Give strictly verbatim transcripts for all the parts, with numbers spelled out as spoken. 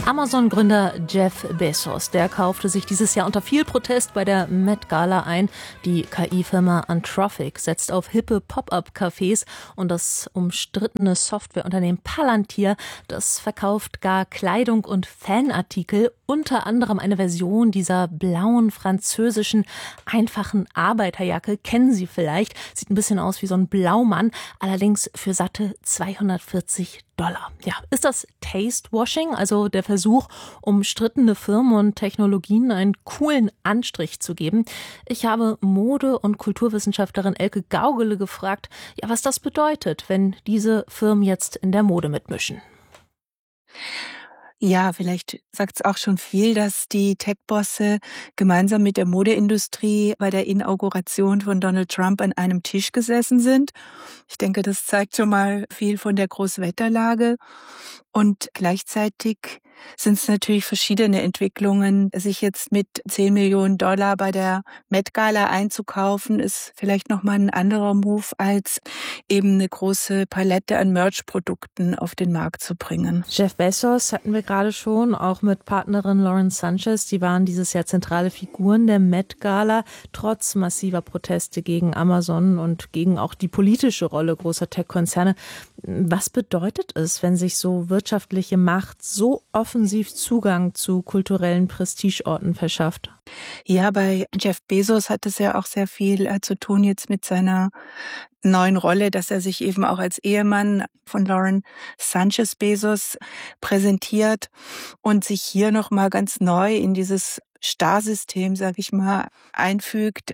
Amazon-Gründer Jeff Bezos, der kaufte sich dieses Jahr unter viel Protest bei der Met Gala ein. Die K I-Firma Anthropic setzt auf hippe Pop-up-Cafés und das umstrittene Softwareunternehmen Palantir, das verkauft gar Kleidung und Fanartikel, unter anderem eine Version dieser blauen französischen einfachen Arbeiterjacke. Kennen Sie vielleicht, sieht ein bisschen aus wie so ein Blaumann, allerdings für satte zweihundertvierzig Dollar. Ja, ist das Taste-Washing, also der Versuch, umstrittene Firmen und Technologien einen coolen Anstrich zu geben? Ich habe Mode- und Kulturwissenschaftlerin Elke Gaugele gefragt, ja, was das bedeutet, wenn diese Firmen jetzt in der Mode mitmischen. Ja, vielleicht sagt es auch schon viel, dass die Tech-Bosse gemeinsam mit der Modeindustrie bei der Inauguration von Donald Trump an einem Tisch gesessen sind. Ich denke, das zeigt schon mal viel von der Großwetterlage. Und gleichzeitig sind es natürlich verschiedene Entwicklungen. Sich jetzt mit zehn Millionen Dollar bei der Met Gala einzukaufen, ist vielleicht nochmal ein anderer Move, als eben eine große Palette an Merch-Produkten auf den Markt zu bringen. Jeff Bezos hatten wir gerade schon, auch mit Partnerin Lauren Sanchez. Die waren dieses Jahr zentrale Figuren der Met Gala, trotz massiver Proteste gegen Amazon und gegen auch die politische Rolle großer Tech-Konzerne. Was bedeutet es, wenn sich so wirtschaftliche Macht so offensiv Zugang zu kulturellen Prestigeorten verschafft? Ja, bei Jeff Bezos hat es ja auch sehr viel äh, zu tun jetzt mit seiner neuen Rolle, dass er sich eben auch als Ehemann von Lauren Sanchez Bezos präsentiert und sich hier nochmal ganz neu in dieses Starsystem, sag ich mal, einfügt.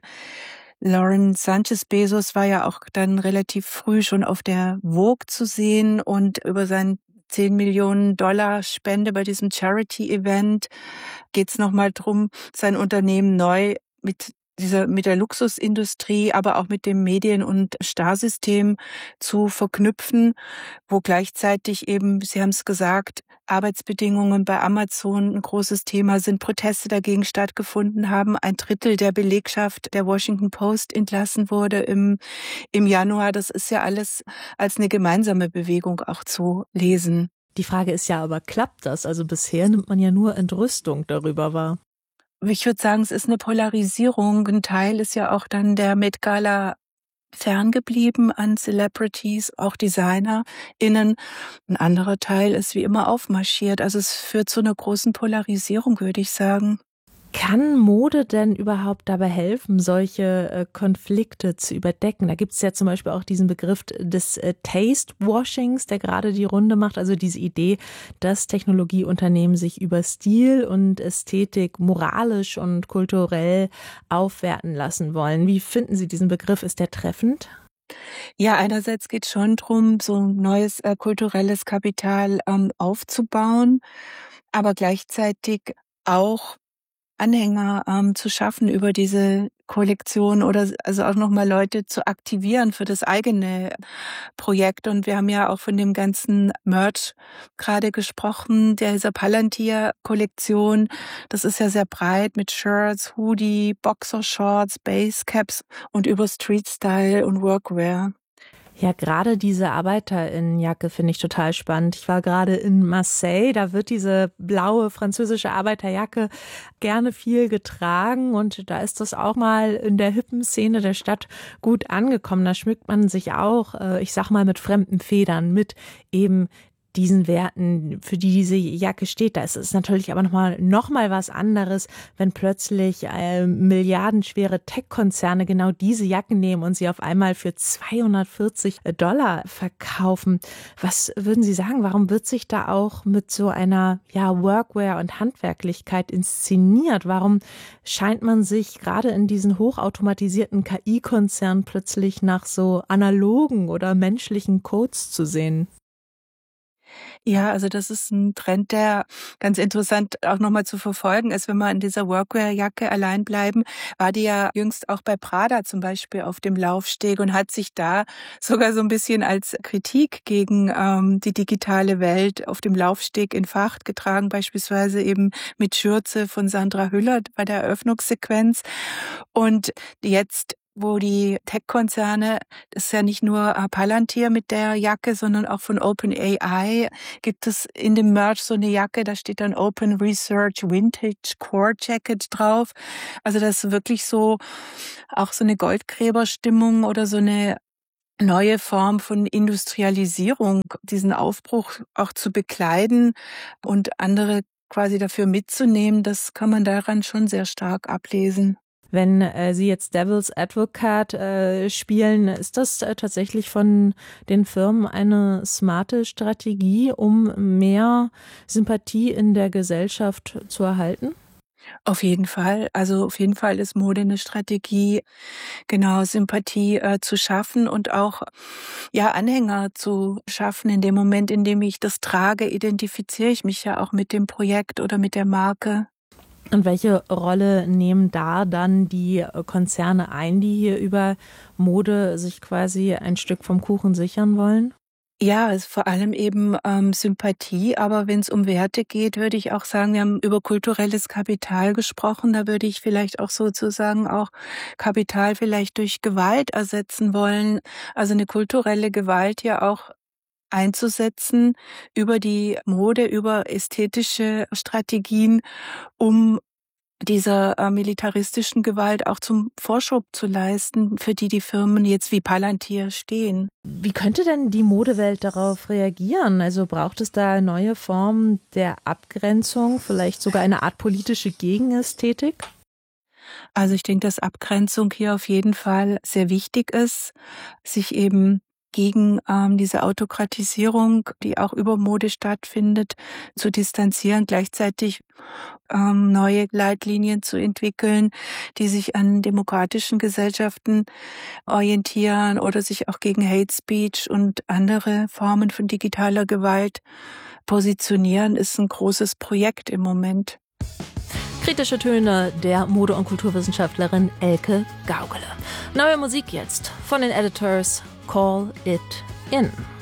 Lauren Sanchez Bezos war ja auch dann relativ früh schon auf der Vogue zu sehen und über sein zehn Millionen Dollar Spende bei diesem Charity-Event geht es nochmal drum, sein Unternehmen neu mit dieser, mit der Luxusindustrie, aber auch mit dem Medien- und Starsystem zu verknüpfen, wo gleichzeitig eben, Sie haben es gesagt, Arbeitsbedingungen bei Amazon ein großes Thema sind, Proteste dagegen stattgefunden haben. Ein Drittel der Belegschaft der Washington Post entlassen wurde im, im Januar. Das ist ja alles als eine gemeinsame Bewegung auch zu lesen. Die Frage ist ja aber, klappt das? Also bisher nimmt man ja nur Entrüstung darüber wahr. Ich würde sagen, es ist eine Polarisierung. Ein Teil ist ja auch dann der Met Gala ferngeblieben an Celebrities, auch DesignerInnen. Ein anderer Teil ist wie immer aufmarschiert. Also es führt zu einer großen Polarisierung, würde ich sagen. Kann Mode denn überhaupt dabei helfen, solche äh, Konflikte zu überdecken? Da gibt es ja zum Beispiel auch diesen Begriff des äh, Taste-Washings, der gerade die Runde macht. Also diese Idee, dass Technologieunternehmen sich über Stil und Ästhetik moralisch und kulturell aufwerten lassen wollen. Wie finden Sie diesen Begriff? Ist der treffend? Ja, einerseits geht es schon darum, so ein neues äh, kulturelles Kapital ähm, aufzubauen, aber gleichzeitig auch Anhänger ähm, zu schaffen über diese Kollektion oder also auch nochmal Leute zu aktivieren für das eigene Projekt. Und wir haben ja auch von dem ganzen Merch gerade gesprochen, dieser Palantir-Kollektion. Das ist ja sehr breit mit Shirts, Hoodie, Boxershorts, Basecaps und über Street-Style und Workwear. Ja, gerade diese Arbeiterinnenjacke finde ich total spannend. Ich war gerade in Marseille, da wird diese blaue französische Arbeiterjacke gerne viel getragen und da ist das auch mal in der hippen Szene der Stadt gut angekommen. Da schmückt man sich auch, ich sag mal, mit fremden Federn, mit eben diesen Werten, für die diese Jacke steht. Da ist es natürlich aber nochmal noch mal was anderes, wenn plötzlich äh, milliardenschwere Tech-Konzerne genau diese Jacken nehmen und sie auf einmal für zweihundertvierzig Dollar verkaufen. Was würden Sie sagen, warum wird sich da auch mit so einer ja, Workwear und Handwerklichkeit inszeniert? Warum scheint man sich gerade in diesen hochautomatisierten K I-Konzernen plötzlich nach so analogen oder menschlichen Codes zu sehen? Ja, also das ist ein Trend, der ganz interessant auch nochmal zu verfolgen ist. Wenn wir in dieser Workwear-Jacke allein bleiben, war die ja jüngst auch bei Prada zum Beispiel auf dem Laufsteg und hat sich da sogar so ein bisschen als Kritik gegen ähm, die digitale Welt auf dem Laufsteg in Fahrt getragen, beispielsweise eben mit Schürze von Sandra Hüller bei der Eröffnungssequenz. Und jetzt wo die Tech-Konzerne, das ist ja nicht nur Palantir mit der Jacke, sondern auch von OpenAI gibt es in dem Merch so eine Jacke, da steht dann Open Research Vintage Core Jacket drauf. Also das ist wirklich so auch so eine Goldgräberstimmung oder so eine neue Form von Industrialisierung, diesen Aufbruch auch zu bekleiden und andere quasi dafür mitzunehmen, das kann man daran schon sehr stark ablesen. Wenn äh, Sie jetzt Devil's Advocate äh, spielen, ist das äh, tatsächlich von den Firmen eine smarte Strategie, um mehr Sympathie in der Gesellschaft zu erhalten? Auf jeden Fall. Also auf jeden Fall ist Mode eine Strategie, genau, Sympathie äh, zu schaffen und auch ja Anhänger zu schaffen. In dem Moment, in dem ich das trage, identifiziere ich mich ja auch mit dem Projekt oder mit der Marke. Und welche Rolle nehmen da dann die Konzerne ein, die hier über Mode sich quasi ein Stück vom Kuchen sichern wollen? Ja, es ist vor allem eben ähm, Sympathie, aber wenn es um Werte geht, würde ich auch sagen, wir haben über kulturelles Kapital gesprochen, da würde ich vielleicht auch sozusagen auch Kapital vielleicht durch Gewalt ersetzen wollen, also eine kulturelle Gewalt ja auch einzusetzen über die Mode, über ästhetische Strategien, um dieser äh, militaristischen Gewalt auch zum Vorschub zu leisten, für die die Firmen jetzt wie Palantir stehen. Wie könnte denn die Modewelt darauf reagieren? Also braucht es da neue Formen der Abgrenzung, vielleicht sogar eine Art politische Gegenästhetik? Also ich denke, dass Abgrenzung hier auf jeden Fall sehr wichtig ist, sich eben gegen ähm, diese Autokratisierung, die auch über Mode stattfindet, zu distanzieren, gleichzeitig ähm, neue Leitlinien zu entwickeln, die sich an demokratischen Gesellschaften orientieren oder sich auch gegen Hate Speech und andere Formen von digitaler Gewalt positionieren, ist ein großes Projekt im Moment. Kritische Töne der Mode- und Kulturwissenschaftlerin Elke Gaugele. Neue Musik jetzt von den Editors. Call It In.